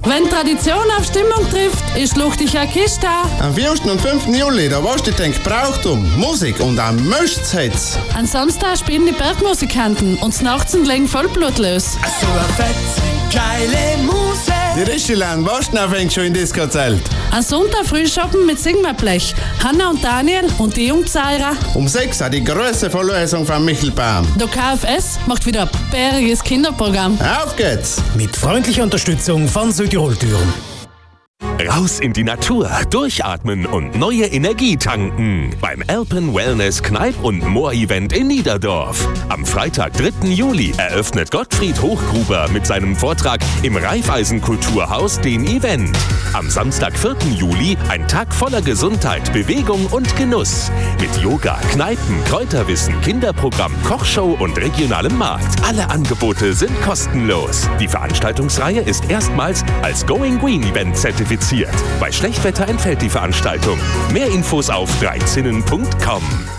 Wenn Tradition auf Stimmung trifft, ist Luchtiger Kiste da. Am 4. und 5. Juli, da warst du denkt Brauchtum, Musik und am Möcht's. An Samstag spielen die Bergmusikanten und nachts legen Vollblut los. So eine fett, geile Musik. Die Rischelern, warst du fängt schon in Disco-Zelt. An Sonntag früh shoppen mit Sigmarblech. Hanna und Daniel und die Jungpsaira. Um 6 hat die große Verlosung von Michel Baum. Der KFS macht wieder ein bäriges Kinderprogramm. Auf geht's! Mit freundlicher Unterstützung von Südtirol Touren. Raus in die Natur, durchatmen und neue Energie tanken. Beim Alpen Wellness Kneipp- und Moor-Event in Niederdorf. Am Freitag, 3. Juli, eröffnet Gottfried Hochgruber mit seinem Vortrag im Raiffeisen-Kulturhaus den Event. Am Samstag, 4. Juli, ein Tag voller Gesundheit, Bewegung und Genuss. Mit Yoga, Kneipen, Kräuterwissen, Kinderprogramm, Kochshow und regionalem Markt. Alle Angebote sind kostenlos. Die Veranstaltungsreihe ist erstmals als Going Green Event zertifiziert. Bei Schlechtwetter entfällt die Veranstaltung. Mehr Infos auf dreizinnen.com.